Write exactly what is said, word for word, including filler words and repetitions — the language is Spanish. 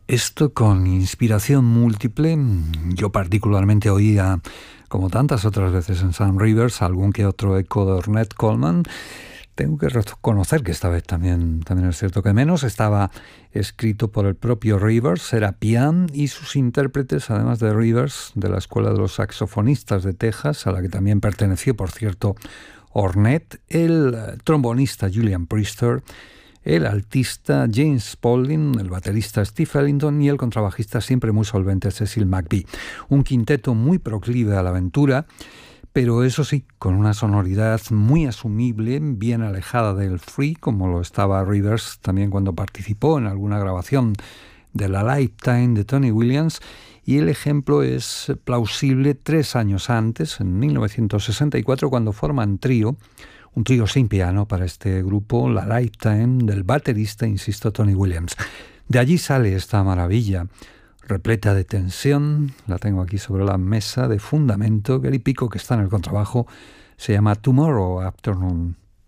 Esto con inspiración múltiple. Yo particularmente oía, como tantas otras veces en Sam Rivers, algún que otro eco de Ornette Coleman. Tengo que reconocer que esta vez también, también es cierto que menos. Estaba escrito por el propio Rivers, era Pian y sus intérpretes, además de Rivers, de la Escuela de los Saxofonistas de Texas, a la que también perteneció, por cierto, Ornette, el trombonista Julian Priester, el altista James Spaulding, el baterista Steve Ellington y el contrabajista siempre muy solvente Cecil McBee. Un quinteto muy proclive a la aventura, pero eso sí, con una sonoridad muy asumible, bien alejada del free, como lo estaba Rivers también cuando participó en alguna grabación de la Lifetime de Tony Williams, y el ejemplo es plausible tres años antes, en mil novecientos sesenta y cuatro, cuando forman trío, un trío sin piano para este grupo, la Lifetime, del baterista, insisto, Tony Williams. De allí sale esta maravilla, repleta de tensión, la tengo aquí sobre la mesa, de fundamento. Gary Peacock, que está en el contrabajo, se llama Tomorrow Afternoon.